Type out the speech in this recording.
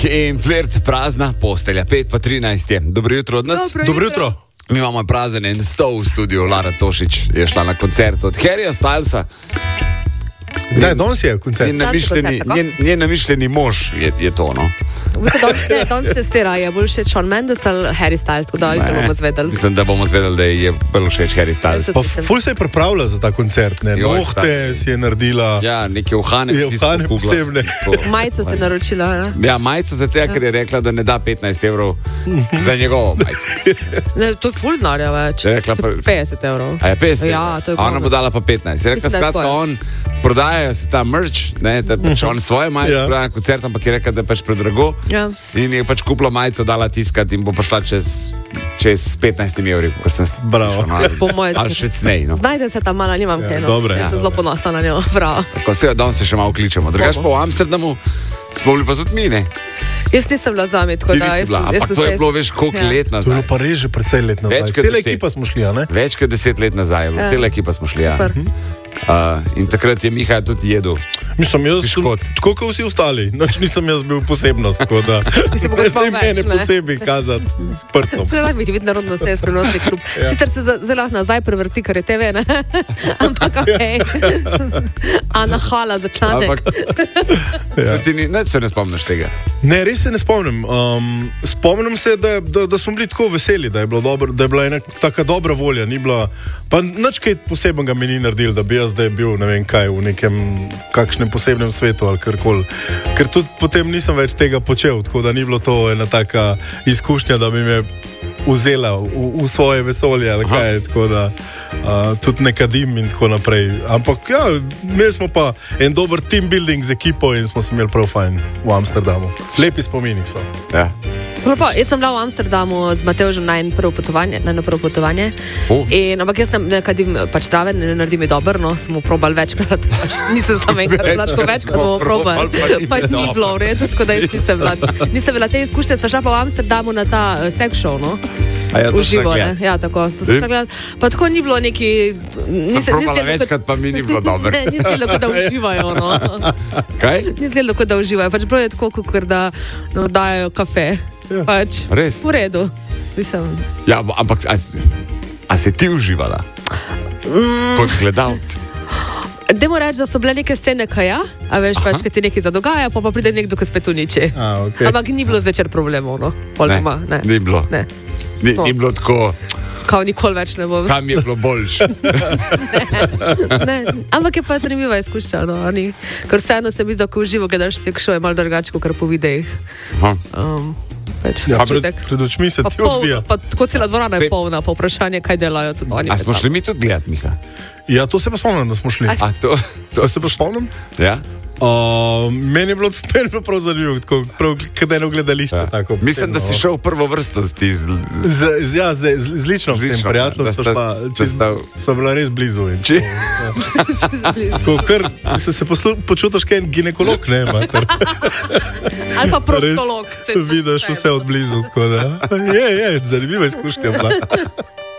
In flirt prazna postelja, 5:13 je. Dobro jutro od nas. Dobro jutro. Mi imamo prazen en stol v studiu. Lara Tošič je šla na koncert od Harryja Stylesa. Ne, danes je koncert. Njen namišljeni mož je to, no. Danes testira, je bolj všeč Shawn Mendes ali Harry Styles, tako da ne bomo zvedeli. Mislim, da bomo zvedeli, da je bolj všeč Harry Styles. Pa ful se je pripravila za ta koncert, ne? Nohte si je naredila. Ja, neke uhane posebne. Majico se je naročila, ne? Ja, majico za te, ker je rekla, da ne da 15 evrov za njegovo majico. Ne, to je ful denarja več. 50 evrov. A je 50? Ja, to je ona bo dala pa 15. Je rekla, skratka, on prodajajo se ta merch, ne, da pač on svoje majice prodaja na koncert, ampak je rekla, da je pač predrago. Ja. In je pač kupila majico, dala tiskati in bo prišla čez 15 evri, ko sem bravo. Ali še cnej, no. Znajte se tam malo, nimam kaj, no. Dobre. Jaz sem zelo ponosna na njo, bravo. Tako se danes se še malo kličemo. Drugač pa v Amsterdamu smo bili pa tudi mi, ne? Jaz nisem bila z vami, tako da... Ampak to je bilo veš koliko let nazaj. To je bilo pa res že precej let nazaj. Cela ekipa smo šli, a ne? Več kot 10 let nazaj, cela ekipa smo šli, ja. In takrat je Miha tudi jedel. Mislim, jaz tako kot vsi ostali, noč nisem jaz bil posebnost, tako da ne mene posebej kazati s prstom. Se lahko biti narodno se je sprenosni klub. Sicer se zelo nazaj prevrti, ker je TV, ne? Ampak okej. Ana, hvala za članek. Ti se ne spomniš tega? Ne, res se ne spomnim. Spomnim se, da smo bili tako veseli, da je bilo dobro, da je bila ena taka dobra volja, ni bila, pa nič kaj posebnega mi ni naredil, da bi jaz zdaj bil, ne vem kaj, v nekem kakšnem posebnem svetu ali karkoli. Ker tudi potem nisem več tega počel, tako da ni bilo to ena taka izkušnja, da bi me vzela v svoje vesolje ali kaj, tako da tudi ne kadim in tako naprej. Ampak ja, imeli smo pa en dober team building z ekipo in smo se imeli prav fajn v Amsterdamu. Lepi spomini so. Ja. Jaz sem bila v Amsterdamu z Matevžem na eno prvo potovanje. Ampak jaz ne kadim pač trave, ne naredim je dobro, no, smo probali večkrat, nisem tam enkrat, večkrat bomo probali, pa ni bilo v redu, tako da jaz nisem bila te izkušnje, sem šla pa v Amsterdamu na ta sex show, no. Uživo, ne? Ja, tako. Pa tako ni bilo neki... Sem probala večkrat, pa mi ni bilo dobro. Ne, ni zdelo, da uživajo, no. Kaj? Ni zdelo, da uživajo. Pač bilo je tako, kot da dajo kafe. Pač. Res? V redu. Ja, ampak a si ti uživala? Kot gledalci? Dajmo reči, da so bile neke scene, kaj ja, a veš, pač, kaj ti nekaj zadogaja, pa pride nekdo, ki spet uniči. Okay. Ampak ni bilo zvečer problemov, no. Ne, ni bilo. Ne. Ni bilo tako... Kao nikoli več ne bo. Kam je bilo boljš? Ne. Ampak je pa zanimiva izkušnja, no. Ker vseeno se mi zdi, ko uživo gledaš sex show, je malo drugače, kot po videih. Ja, pred očmi se ti odvija. Pa tako cela dvorana je polna, pa vprašanje, kaj delajo tudi oni. A smo šli mi tudi gledat, Miha? Ja, to se pa spomnim, da smo šli. To se pa spomnim? Ja. Meni je bilo prav zanimivo, prav kad eno gledališče. Ja. Tako, mislim, da si šel v prvo vrsto z lično s tem prijateljem, so bila res blizu. Ko kar se počutiš kaj ginekolog, ne, mater. Ali pa proktolog. Vidiš vse od blizu, tako da je, zanimiva izkušnja.